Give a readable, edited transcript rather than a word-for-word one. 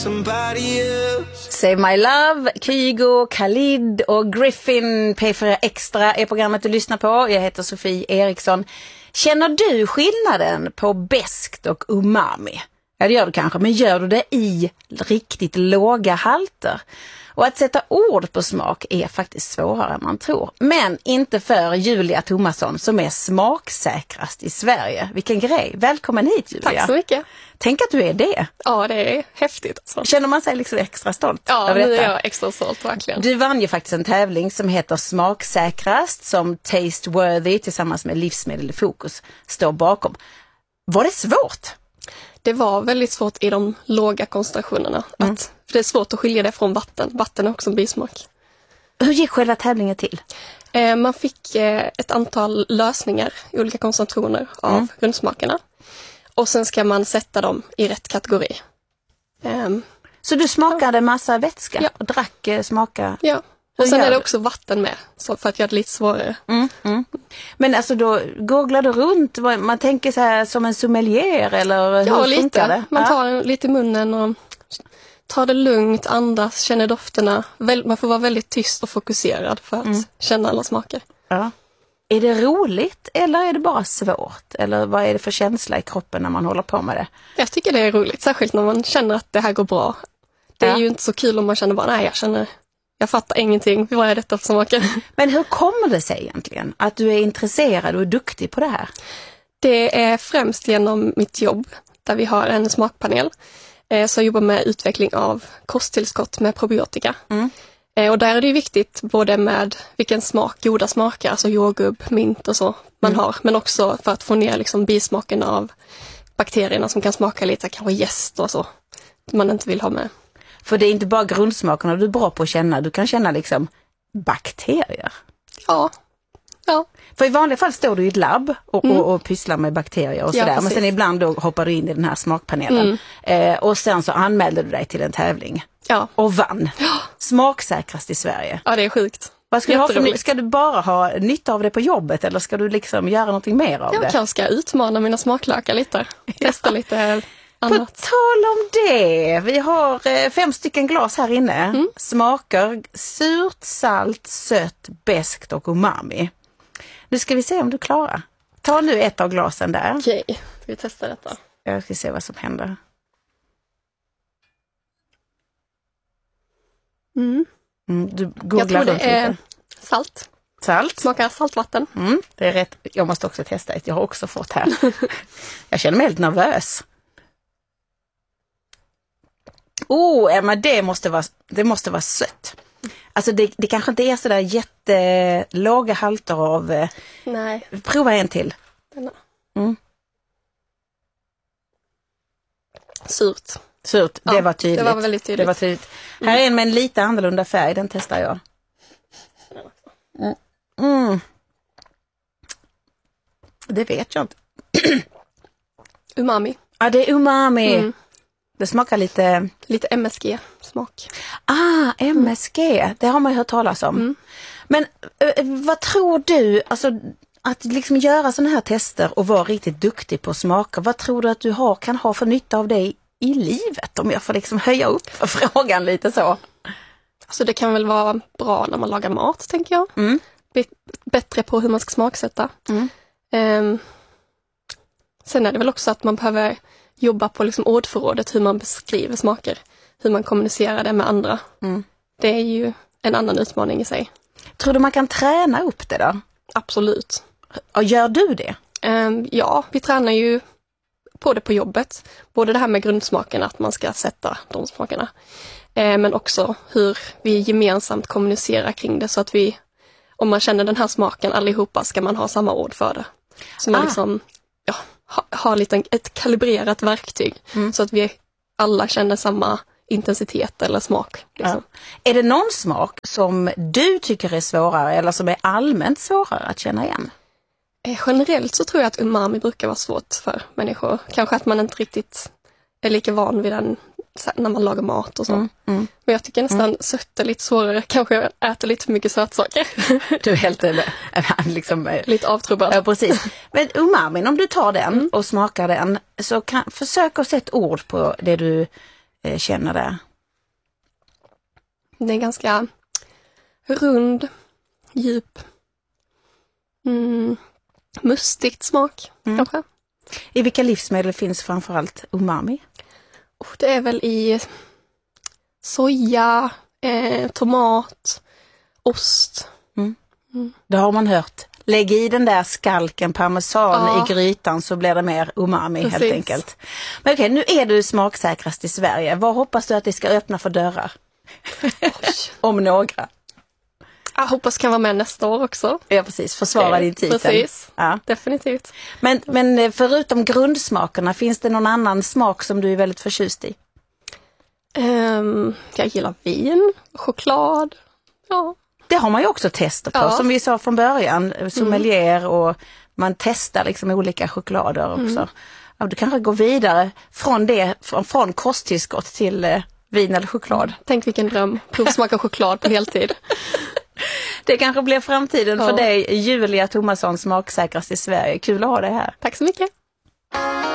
Save My Love, Kygo, Khalid och Griffin P4 Extra är programmet du lyssnar på. Jag heter Sofie Eriksson. Känner du skillnaden på beskt och umami? Ja, det gör du kanske, men gör du det i riktigt låga halter? Och att sätta ord på smak är faktiskt svårare än man tror. Men inte för Julia Thomasson som är smaksäkrast i Sverige. Vilken grej. Välkommen hit, Julia. Tack så mycket. Tänk att du är det. Ja, det är häftigt. Alltså. Känner man sig liksom extra stolt? Ja, nu är jag extra stolt, verkligen. Du vann ju faktiskt en tävling som heter Smaksäkrast som Taste Worthy tillsammans med Livsmedel i fokus står bakom. Var det svårt? Det var väldigt svårt i de låga koncentrationerna. För det är svårt att skilja det från vatten. Vatten är också en bismak. Hur gick själva tävlingen till? Man fick ett antal lösningar i olika koncentrationer av grundsmakerna. Och sen ska man sätta dem i rätt kategori. Så du smakade massa vätska och drack smaka? Ja, och sen är det också vatten med. Så för att göra det lite svårare. Men alltså då googlar du runt? Man tänker så här som en sommelier eller hur lite. Funkar det? Man tar lite i munnen och tar det lugnt, andas, känner dofterna. Man får vara väldigt tyst och fokuserad för att känna alla smaker. Ja. Är det roligt eller är det bara svårt? Eller vad är det för känsla i kroppen när man håller på med det? Jag tycker det är roligt, särskilt när man känner att det här går bra. Det är ju inte så kul om man känner bara, jag fattar ingenting. Vad är detta för smaker? Men hur kommer det sig egentligen att du är intresserad och är duktig på det här? Det är främst genom mitt jobb där vi har en smakpanel som jobbar med utveckling av kosttillskott med probiotika. Och där är det ju viktigt både med vilken smak, goda smaker, alltså jordgubb, mint och så man har. Men också för att få ner liksom bismaken av bakterierna som kan smaka lite kanske jäst och så. Man inte vill ha med. För det är inte bara grundsmakerna du är bra på att känna. Du kan känna liksom bakterier. Ja. För i vanliga fall står du i ett labb och pysslar med bakterier och sådär. Men sen ibland då hoppar du in i den här smakpanelen. Och sen så anmälde du dig till en tävling. Ja. Och vann. Smaksäkrast i Sverige. Ja, det är sjukt. Vad ska du ha för, ska du bara ha nytta av det på jobbet eller ska du liksom göra någonting mer av det? Jag kanske ska utmana mina smaklökar lite. Testa lite annat. På tal om det, vi har 5 stycken glas här inne. Smaker surt, salt, sött, beskt och umami. Nu ska vi se om du klarar. Ta nu ett av glasen där. Okej, vi testar detta. Jag ska se vad som händer. Du googlar jag tror det är lite. salt. Salt. Smakar saltvatten. Det är rätt. Jag måste också testa ett. Jag har också fått här. Jag känner mig helt nervös. Emma, det måste vara sött. Alltså det kanske inte är så där jättelåga halter av... Nej. Prova en till. Surt. Det var tydligt. Det var väldigt tydligt. Det var tydligt. Här är en med en lite annorlunda färg, den testar jag. Det vet jag inte. Umami. Ja, det är umami. Det smakar lite... Lite MSG-smak. MSG. Det har man ju hört talas om. Men vad tror du, alltså att liksom göra sådana här tester och vara riktigt duktig på smaker, vad tror du att du kan ha för nytta av dig i livet? Om jag får liksom höja upp frågan lite så. Alltså det kan väl vara bra när man lagar mat, tänker jag. Bättre på hur man ska smaksätta. Sen är det väl också att man behöver jobba på liksom ordförrådet, hur man beskriver smaker. Hur man kommunicerar det med andra. Det är ju en annan utmaning i sig. Tror du man kan träna upp det då? Absolut. Och gör du det? Ja, vi tränar ju på det på jobbet. Både det här med grundsmakerna, att man ska sätta de smakerna. Men också hur vi gemensamt kommunicerar kring det. Så att vi, om man känner den här smaken allihopa, ska man ha samma ord för det. Så man liksom har lite ett kalibrerat verktyg. Så att vi alla känner samma intensitet eller smak. Liksom. Är det någon smak som du tycker är svårare eller som är allmänt svårare att känna igen? Generellt så tror jag att umami brukar vara svårt för människor. Kanske att man inte riktigt är lika van vid den när man lagar mat och så. Men jag tycker nästan sött är lite svårare. Kanske jag äter lite för mycket sötsaker. Du är helt liksom... lite avtrubbad. Ja, precis. Men umami, om du tar den och smakar den så försök att sätta ord på det du känner där? Det är ganska rund, djup, mustigt smak kanske. I vilka livsmedel finns framförallt umami? Det är väl i soja, tomat, ost. Det har man hört. Lägg i den där skalken parmesan i grytan så blir det mer umami. Precis. Helt enkelt. Men okej, nu är du smaksäkrast i Sverige. Vad hoppas du att det ska öppna för dörrar? Om några. Jag hoppas kan vara med nästa år också. Ja, precis. Försvara din titel. Precis, ja. Definitivt. Men förutom grundsmakerna, finns det någon annan smak som du är väldigt förtjust i? Jag gillar vin, choklad. Ja. Det har man ju också testat på, som vi sa från början. Sommelier och man testar liksom olika choklader också. Ja, du kanske går vidare från kosttillskott till vin eller choklad. Tänk vilken dröm, provsmaka choklad på heltid. Det kanske blir framtiden för dig, Julia Thomasson, smaksäkrast i Sverige. Kul att ha dig här. Tack så mycket.